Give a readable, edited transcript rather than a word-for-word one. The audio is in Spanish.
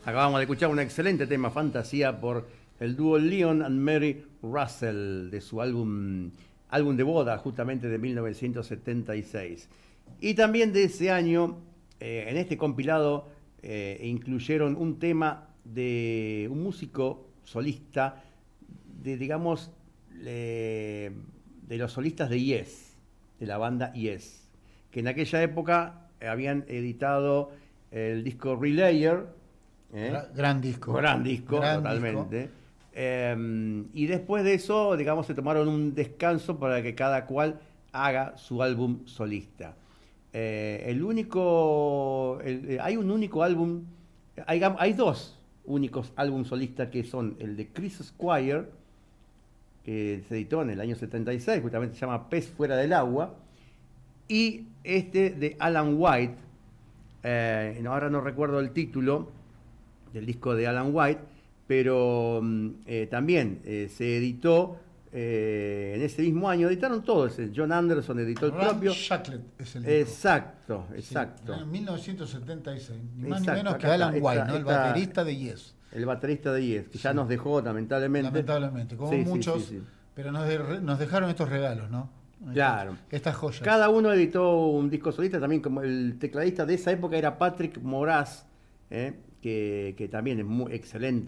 Acabamos de escuchar un excelente tema, Fantasía, por el dúo Leon and Mary Russell, de su álbum de boda, justamente de 1976. Y también de ese año, en este compilado, incluyeron un tema de un músico solista, de, digamos, de los solistas de Yes, de la banda Yes, que en aquella época habían editado el disco Relayer. Gran disco. Gran disco, Gran totalmente. disco. Y después de eso, digamos, se tomaron un descanso para que cada cual haga su álbum solista. Hay un único álbum, hay dos únicos álbumes solistas que son el de Chris Squire, que se editó en el año 76, justamente se llama Pez fuera del agua, y este de Alan White, ahora no recuerdo el título del disco de Alan White, pero también se editó en ese mismo año, editaron todos, John Anderson editó el Ram propio. Shacklet es el disco. Exacto, Sí, exacto. en 1976, ni más Exacto, ni menos que acá Alan está, White, ¿no? El está baterista de Yes. el baterista de Yes, que ya Sí. nos dejó lamentablemente. Lamentablemente, como Sí, sí, muchos, sí, sí. pero nos dejaron estos regalos, ¿no? Claro. Estas joyas. Cada uno editó un disco solista, también como el tecladista de esa época era Patrick Moraz, que también es muy excelente.